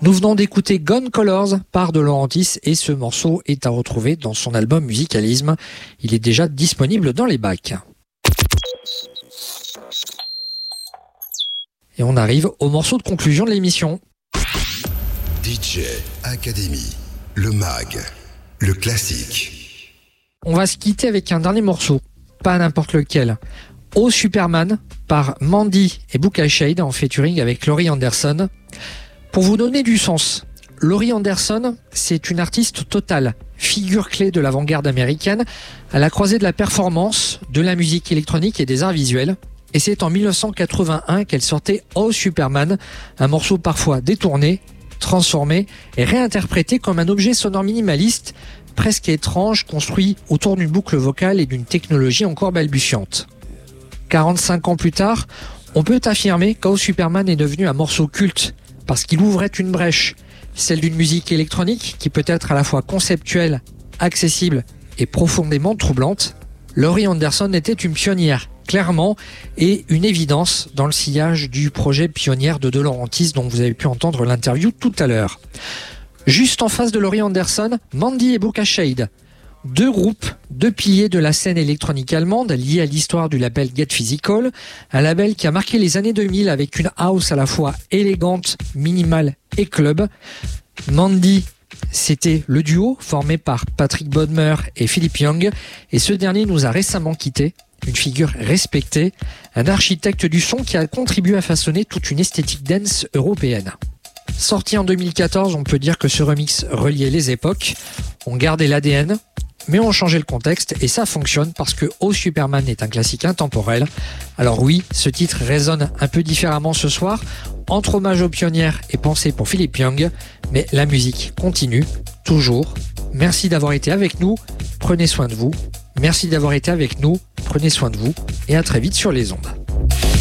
Nous venons d'écouter Gone Colors par De Laurentiis et ce morceau est à retrouver dans son album Musicalisme. Il est déjà disponible dans les bacs. Et on arrive au morceau de conclusion de l'émission. DJ Academy, le mag, le classique. On va se quitter avec un dernier morceau, pas n'importe lequel. Oh Superman par Mandy et Booka Shade en featuring avec Laurie Anderson. Pour vous donner du sens, Laurie Anderson, c'est une artiste totale, figure clé de l'avant-garde américaine, à la croisée de la performance, de la musique électronique et des arts visuels. Et c'est en 1981 qu'elle sortait Oh Superman, un morceau parfois détourné, transformé et réinterprété comme un objet sonore minimaliste, presque étrange, construit autour d'une boucle vocale et d'une technologie encore balbutiante. 45 ans plus tard, on peut affirmer qu'Oh Superman est devenu un morceau culte, parce qu'il ouvrait une brèche, celle d'une musique électronique qui peut être à la fois conceptuelle, accessible et profondément troublante. Laurie Anderson était une pionnière, clairement, et une évidence dans le sillage du projet pionnière de Laurentiis dont vous avez pu entendre l'interview tout à l'heure. Juste en face de Laurie Anderson, Mandy et Booka Shade. Deux groupes, deux piliers de la scène électronique allemande liés à l'histoire du label Get Physical, un label qui a marqué les années 2000 avec une house à la fois élégante, minimale et club. Mandy, c'était le duo formé par Patrick Bodmer et Philippe Young, et ce dernier nous a récemment quittés, une figure respectée, un architecte du son qui a contribué à façonner toute une esthétique dance européenne. Sorti en 2014, on peut dire que ce remix reliait les époques, on gardait l'ADN, mais on changeait le contexte et ça fonctionne parce que Oh Superman est un classique intemporel. Alors oui, ce titre résonne un peu différemment ce soir, entre hommage aux pionnières et pensée pour Philippe Young, mais la musique continue, toujours. Merci d'avoir été avec nous, prenez soin de vous. Merci d'avoir été avec nous, prenez soin de vous et à très vite sur les ondes.